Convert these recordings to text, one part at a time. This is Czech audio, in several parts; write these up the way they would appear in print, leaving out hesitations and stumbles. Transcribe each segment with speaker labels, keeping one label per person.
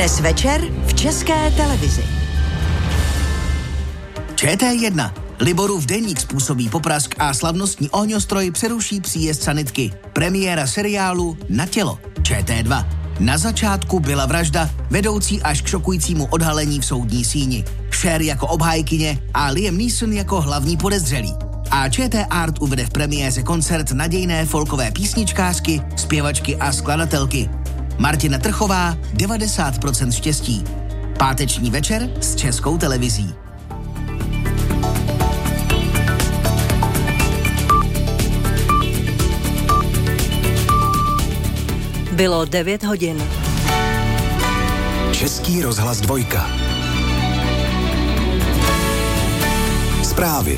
Speaker 1: Dnes večer v České televizi.
Speaker 2: ČT1. Liborův deník způsobí poprask a slavnostní ohňostroj přeruší příjezd sanitky. Premiéra seriálu Na tělo. ČT2. Na začátku byla vražda, vedoucí až k šokujícímu odhalení v soudní síni. Cher jako obhájkyně a Liam Neeson jako hlavní podezřelý. A ČT Art uvede v premiéře koncert nadějné folkové písničkářky, zpěvačky a skladatelky. Martina Trchová, 90% štěstí. Páteční večer s Českou televizí.
Speaker 3: Bylo 9 hodin.
Speaker 4: Český rozhlas 2. Zprávy.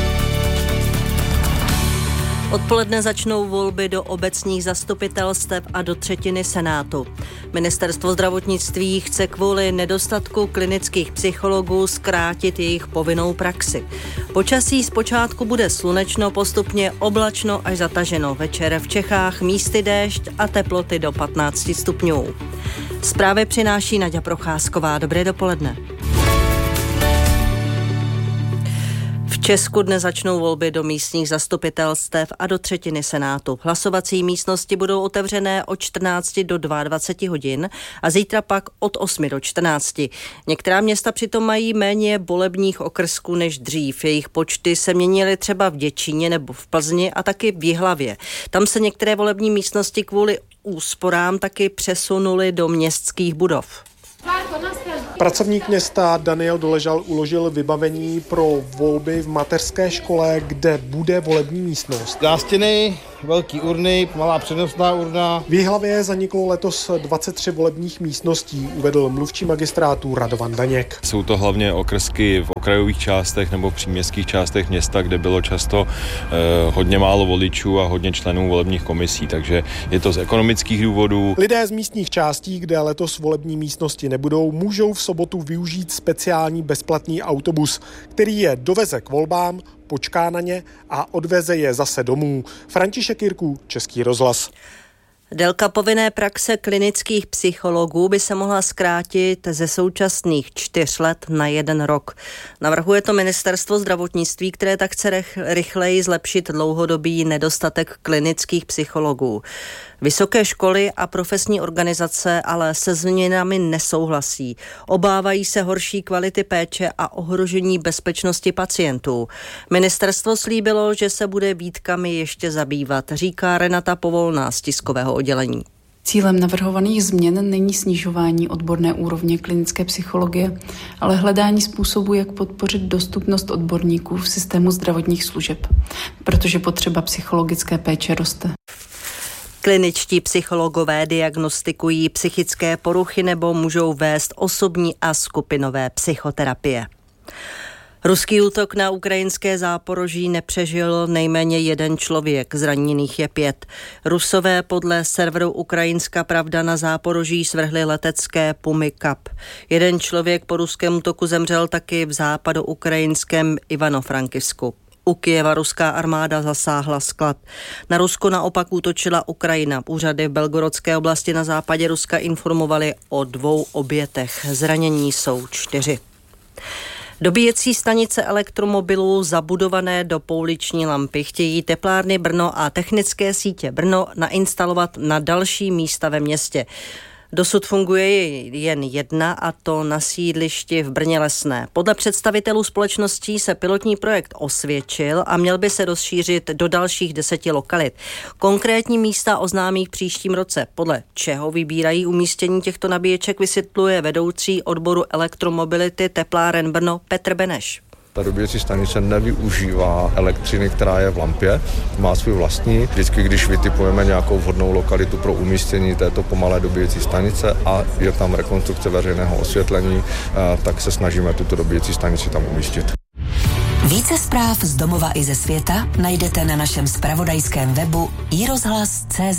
Speaker 3: Odpoledne začnou volby do obecních zastupitelstev a do třetiny Senátu. Ministerstvo zdravotnictví chce kvůli nedostatku klinických psychologů zkrátit jejich povinnou praxi. Počasí zpočátku bude slunečno, postupně oblačno až zataženo. Večer v Čechách místy déšť a teploty do 15 stupňů. Zprávy přináší Naďa Procházková. Dobré dopoledne. V Česku dnes začnou volby do místních zastupitelstev a do třetiny Senátu. Hlasovací místnosti budou otevřené od 14 do 22 hodin a zítra pak od 8 do 14. Některá města přitom mají méně volebních okrsků než dřív. Jejich počty se měnily třeba v Děčíně nebo v Plzni a taky v Jihlavě. Tam se některé volební místnosti kvůli úsporám taky přesunuly do městských budov.
Speaker 5: Pracovník města Daniel Doležal uložil vybavení pro volby v mateřské škole, kde bude volební místnost.
Speaker 6: Zástěny, velký urny, malá přenosná urna.
Speaker 5: V Jihlavě zaniklo letos 23 volebních místností, uvedl mluvčí magistrátu Radovan Daněk.
Speaker 7: Jsou to hlavně okrsky v okrajových částech nebo v příměstských částech města, kde bylo často hodně málo voličů a hodně členů volebních komisí, takže je to z ekonomických důvodů.
Speaker 5: Lidé z místních částí, kde letos volební místnosti nebudou, můžou v sobotu využít speciální bezplatný autobus, který je doveze k volbám, počká na ně a odveze je zase domů. František Jirků, Český rozhlas.
Speaker 3: Délka povinné praxe klinických psychologů by se mohla zkrátit ze současných 4 let na 1 rok. Navrhuje to Ministerstvo zdravotnictví, které tak chce rychleji zlepšit dlouhodobý nedostatek klinických psychologů. Vysoké školy a profesní organizace ale se změnami nesouhlasí. Obávají se horší kvality péče a ohrožení bezpečnosti pacientů. Ministerstvo slíbilo, že se bude výtkami ještě zabývat, říká Renata Povolná z tiskového oddělení.
Speaker 8: Cílem navrhovaných změn není snižování odborné úrovně klinické psychologie, ale hledání způsobu, jak podpořit dostupnost odborníků v systému zdravotních služeb, protože potřeba psychologické péče roste.
Speaker 3: Kliničtí psychologové diagnostikují psychické poruchy nebo můžou vést osobní a skupinové psychoterapie. Ruský útok na ukrajinské Záporoží nepřežil nejméně 1 člověk, zraněných je 5. Rusové podle serveru Ukrajinská pravda na Záporoží svrhli letecké Pumy Kap. 1 člověk po ruském útoku zemřel taky v západoukrajinském Ivano-Frankivsku. U Kyjeva ruská armáda zasáhla sklad. Na Rusko naopak útočila Ukrajina. Úřady v Belgorodské oblasti na západě Ruska informovaly o 2 obětech. Zranění jsou 4. Dobíjecí stanice elektromobilů zabudované do pouliční lampy chtějí teplárny Brno a technické sítě Brno nainstalovat na další místa ve městě. Dosud funguje jen 1, a to na sídlišti v Brně Lesné. Podle představitelů společností se pilotní projekt osvědčil a měl by se rozšířit do dalších 10 lokalit. Konkrétní místa oznámí v příštím roce. Podle čeho vybírají umístění těchto nabíječek, vysvětluje vedoucí odboru elektromobility tepláren Brno Petr Beneš.
Speaker 9: Ta dobíjecí stanice nevyužívá elektřiny, která je v lampě, má svůj vlastní. Vždycky, když vytipujeme nějakou vhodnou lokalitu pro umístění této pomalé dobíjecí stanice a je tam rekonstrukce veřejného osvětlení, tak se snažíme tuto dobíjecí stanici tam umístit.
Speaker 1: Více zpráv z domova i ze světa najdete na našem zpravodajském webu iRozhlas.cz.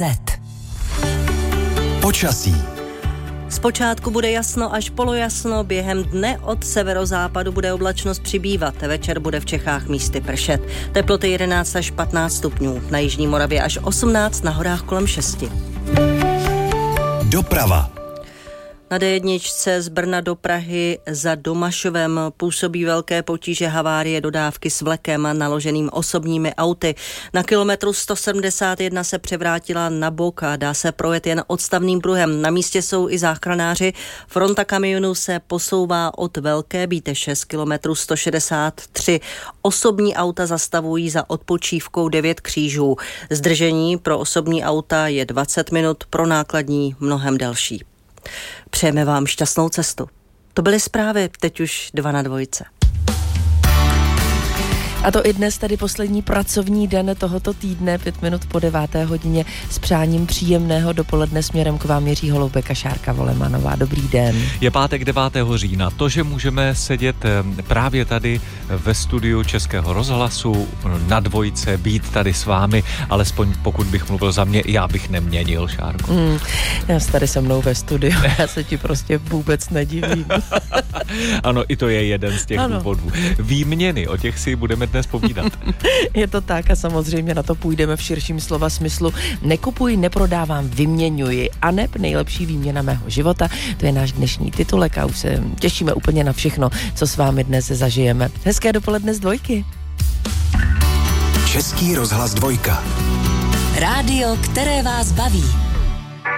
Speaker 4: Počasí.
Speaker 3: Zpočátku bude jasno až polojasno, během dne od severozápadu bude oblačnost přibývat. Večer bude v Čechách místy pršet. Teploty 11 až 15 stupňů, na jižní Moravě až 18, na horách kolem 6.
Speaker 4: Doprava.
Speaker 3: Na D1 z Brna do Prahy za Domašovem působí velké potíže havárie dodávky s vlekem naloženým osobními auty. Na kilometru 171 se převrátila na bok a dá se projet jen odstavným pruhem. Na místě jsou i záchranáři. Fronta kamionů se posouvá od Velké Bíteše z kilometru 163. Osobní auta zastavují za odpočívkou 9 křížů. Zdržení pro osobní auta je 20 minut, pro nákladní mnohem delší. Přejeme vám šťastnou cestu. To byly zprávy, teď už 2 na 2.
Speaker 4: A to i dnes tady poslední pracovní den tohoto týdne, 5 minut po 9. hodině, s přáním příjemného dopoledne směrem k vám Jiří Holoubek a Šárka Volemanová. Dobrý den.
Speaker 10: Je pátek 9. října. To, že můžeme sedět právě tady ve studiu Českého rozhlasu na 2, být tady s vámi, alespoň pokud bych mluvil za mě, já bych neměnil, Šárku.
Speaker 4: Já jsi tady se mnou ve studiu, já se ti prostě vůbec nedivím.
Speaker 10: Ano, i to je jeden z těch důvodů. Výměny, o těch si budeme dnes povídat.
Speaker 4: Je to tak a samozřejmě na to půjdeme v širším slova smyslu. Nekupuji, neprodávám, vyměňuji. ANEP, nejlepší výměna mého života. To je náš dnešní titulek a už se těšíme úplně na všechno, co s vámi dnes zažijeme. Hezké dopoledne z 2.
Speaker 11: Český rozhlas 2.
Speaker 1: Rádio, které vás baví.